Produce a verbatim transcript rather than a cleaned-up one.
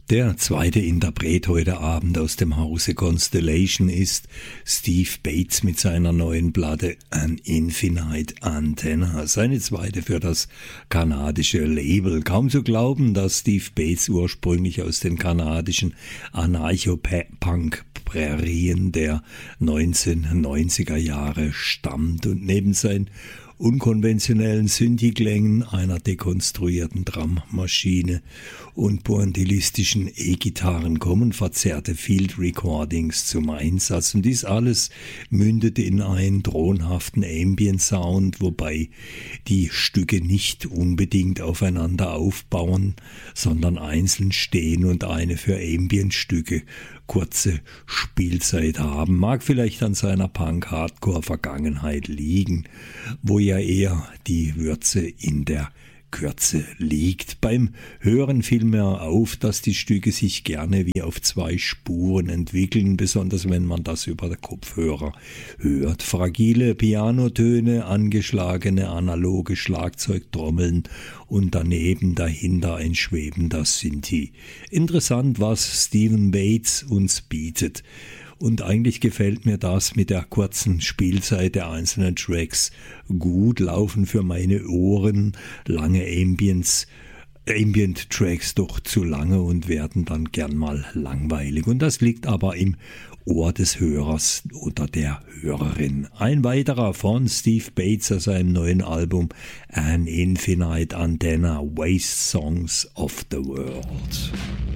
Der zweite Interpret heute Abend aus dem Hause Constellation ist Steve Bates mit seiner neuen Platte An Infinite Antenna. Seine zweite für das kanadische Label. Kaum zu glauben, dass Steve Bates ursprünglich aus den kanadischen Anarcho-Punk-Prärien der neunzehnhundertneunziger Jahre stammt und neben seinen unkonventionellen Synthi-Klängen, einer dekonstruierten Drummaschine und pointillistischen E-Gitarren kommen verzerrte Field Recordings zum Einsatz. Und dies alles mündete in einen thronhaften Ambient-Sound, wobei die Stücke nicht unbedingt aufeinander aufbauen, sondern einzeln stehen und eine für Ambient-Stücke kurze Spielzeit haben. Mag vielleicht an seiner Punk-Hardcore-Vergangenheit liegen, wo ja eher die Würze in der Kürze liegt. Beim Hören fiel mir auf, dass die Stücke sich gerne wie auf zwei Spuren entwickeln, besonders wenn man das über den Kopfhörer hört. Fragile Pianotöne, angeschlagene analoge Schlagzeugtrommeln und daneben dahinter ein schwebender Synthi. Interessant, was Stephen Bates uns bietet. Und eigentlich gefällt mir das mit der kurzen Spielzeit der einzelnen Tracks gut, laufen für meine Ohren lange Ambience, Ambient-Tracks doch zu lange und werden dann gern mal langweilig. Und das liegt aber im Ohr des Hörers oder der Hörerin. Ein weiterer von Steve Bates aus seinem neuen Album An Infinite Antenna, Waste Songs of the World.